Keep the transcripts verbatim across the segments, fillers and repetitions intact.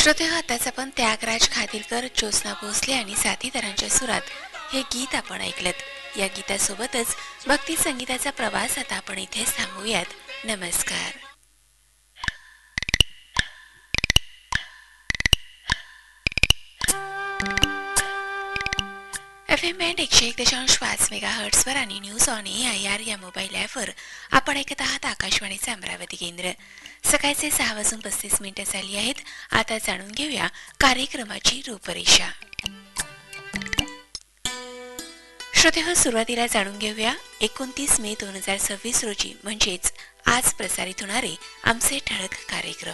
श्रोते हो, आताच आपण त्यागराज खादिलकर, ज्योत्स्ना भोसले आणि साथीदारांच्या सुरात हे गीत आपण ऐकलत. या गीतासोबतच भक्ती संगीताचा प्रवास आता आपण इथेच थांबवूयात. नमस्कार. एफ एम बँड एकशे एक दशांश पाच मेगा हर्ट्सवर आणि news on A I R या मोबाईल ॲपवर आपण ऐकत आहात आकाशवाणीचे अमरावती केंद्र. सकाळचे सहा वाजून पस्तीस मिनिटं झाली आहेत. आता जाणून घेऊया कार्यक्रमाची रूपरेषा. श्रोते हो, सुरुवातीला जाणून घेऊया एकोणतीस मे दोन हजार सव्वीस रोजी म्हणजेच आज प्रसारित होणारे आमचे ठळक कार्यक्रम.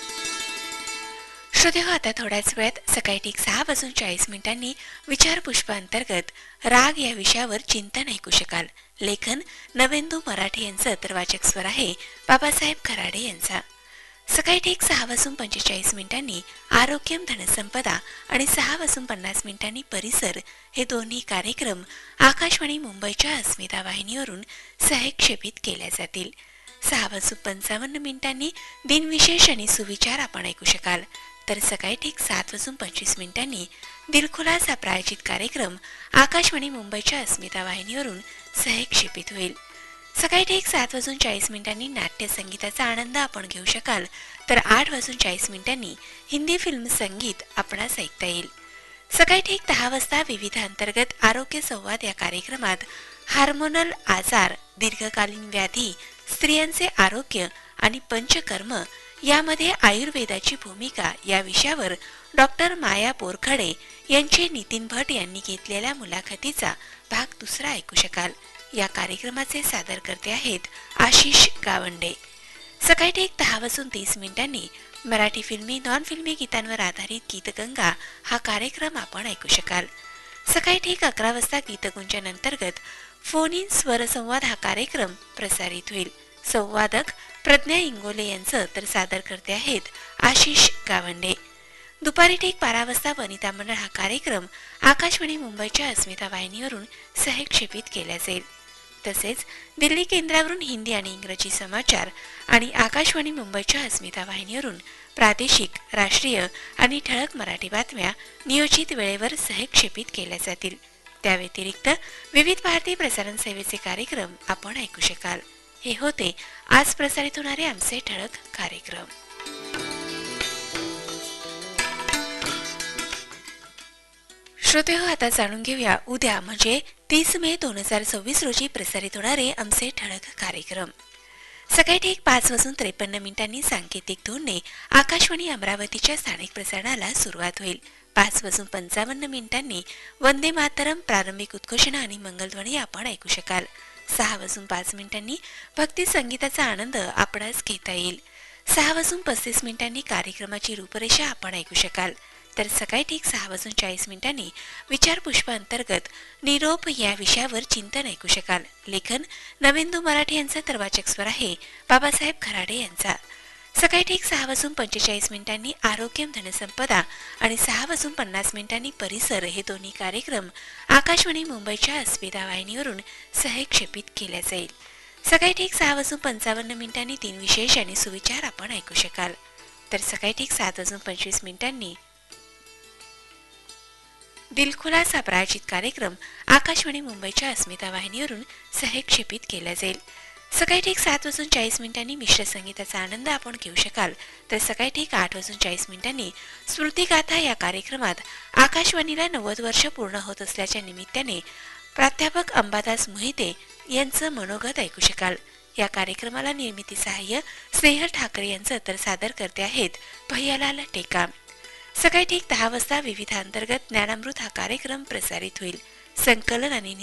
श्रोते हो, आता थोड्याच वेळात सकाळी ठीक सहा वाजून चाळीस मिनिटांनी विचार पुष्पांतर्गत राग या विषयावर चिंतन ऐकू शकाल. लेखन नवेंदू मराठे यांचं, तर वाचक स्वर आहे बाबासाहेब खराडे यांचा. सकाळी ठीक सहा वाजून पंचेचाळीस मिनिटांनी आरोग्यम धनसंपदा आणि सहा वाजून पन्नास मिनिटांनी परिसर हे दोन्ही कार्यक्रम आकाशवाणी मुंबईच्या अस्मिता वाहिनीवरून सहक्षेपित केल्या जातील. सहा वाजून पंचावन्न मिनिटांनी दिनविशेष आणि सुविचार आपण ऐकू शकाल. तर सकाळी ठीक सात वाजून पंचवीस मिनिटांनी दिलखुलास हा प्रायोजित कार्यक्रम आकाशवाणी मुंबईच्या अस्मिता वाहिनीवरून सहक्षेपित होईल. सकाळी ठीक सात वाजून चाळीस मिनिटांनी नाट्य संगीताचा आनंद आपण घेऊ शकाल. तर आठ वाजून चाळीस मिनिटांनी हिंदी फिल्म संगीत आपणास ऐकता येईल. सकाळी ठीक दहा वाजता विविध अंतर्गत आरोग्य संवाद या कार्यक्रमात हार्मोनल आजार, दीर्घकालीन व्याधी, स्त्रियांचे आरोग्य आणि पंचकर्म यामध्ये आयुर्वेदाची भूमिका या विषयावर डॉक्टर माया बोरखडे यांचे नितीन भट यांनी घेतलेल्या मुलाखतीचा भाग दुसरा ऐकू शकाल. या कार्यक्रमाचे सादरकर्ते आहेत आशिष गावंडे. सकाळी ठीक दहा वाजून तीस मिनिटांनी मराठी फिल्मी, नॉन फिल्मी गीतांवर आधारित गीतगंगा हा कार्यक्रम आपण ऐकू शकाल. सकाळी ठीक अकरा वाजता गीतगुंजन अंतर्गत फोन इन स्वरसंवाद हा कार्यक्रम प्रसारित होईल. संवादक प्रज्ञा इंगोले यांचं, तर सादरकर्ते आहेत आशिष गावंडे. दुपारी ठीक बारा वाजता वनिता मंडळ हा कार्यक्रम आकाशवाणी मुंबईच्या अस्मिता वाहिनीवरून सहक्षेपित केला जाईल. तसेच दिल्ली केंद्रावरून हिंदी आणि इंग्रजी समाचार आणि आकाशवाणी मुंबईच्या अस्मिता वाहिनीवरून प्रादेशिक, राष्ट्रीय आणि ठळक मराठी बातम्या नियोजित वेळेवर सहक्षेपित केल्या जातील. त्या व्यतिरिक्त विविध भारतीय प्रसारण सेवेचे कार्यक्रम आपण ऐकू शकाल. हे होते आज प्रसारित होणारे आमचे ठळक कार्यक्रम. श्रोते हो, आता जाणून घेऊया उद्या म्हणजे तीस मे दोन हजार सव्वीस रोजी प्रसारित होणारे आमचे ठळक कार्यक्रम. सकाळी ठीक पाच वाजून त्रेपन्न मिनिटांनी सांकेतिक धोरणे आकाशवाणी अमरावतीच्या स्थानिक प्रसारणाला सुरुवात होईल. पाच वाजून पंचावन्न मिनिटांनी वंदे मातरम, प्रारंभिक उद्घोषणा आणि मंगलध्वनी आपण ऐकू शकाल. सहा वाजून पाच मिनिटांनी भक्ती संगीताचा आनंद आपणास घेता येईल. सहा वाजून पस्तीस मिनिटांनी कार्यक्रमाची रूपरेषा आपण ऐकू शकाल. तर सकाळी ठीक सहा वाजून चाळीस मिनिटांनी विचार पुष्प अंतर्गत निरोप या विषयावर चिंतन ऐकू शकाल. लेखन नवेंदू मराठे यांचा, तर वाचक स्वर आहे बाबासाहेब खराडे यांचा. सकाळी ठीक सहा वाजून पंचेचाळीस मिनिटांनी आरोग्यम धनसंपदा आणि सहा वाजून पन्नास मिनिटांनी परिसर हे दोन्ही कार्यक्रम आकाशवाणी मुंबईच्या अस्मिता वाहिनीवरून सहक्षेपित केल्या जाईल. सकाळी ठीक सहा वाजून पंचावन्न मिनिटांनी तीन विशेष आणि सुविचार आपण ऐकू शकाल. तर सकाळी ठीक सात वाजून पंचवीस मिनिटांनी दिलखुलास हा प्रायोजित कार्यक्रम आकाशवाणी मुंबईच्या अस्मिता वाहिनीवरून सहक्षेपित केला जाईल. सकाळी ठीक सात वाजून चाळीस मिनिटांनी मिश्र संगीताचा आनंद आपण घेऊ शकाल. तर सकाळी ठीक आठ वाजून चाळीस मिनिटांनी स्मृतिगाथा या कार्यक्रमात आकाशवाणीला नव्वद वर्ष पूर्ण होत असल्याच्या निमित्ताने प्राध्यापक अंबादास मोहिते यांचं मनोगत ऐकू शकाल. या कार्यक्रमाला निर्मिती सहाय्य स्नेहल ठाकरे यांचं, तर सादर करते आहेत भैयालाल टेकाम. सकाळी ठीक दहा वाजता विविध अंतर्गत ज्ञानामृत हा कार्यक्रम प्रसारित होईल. संकलन आणि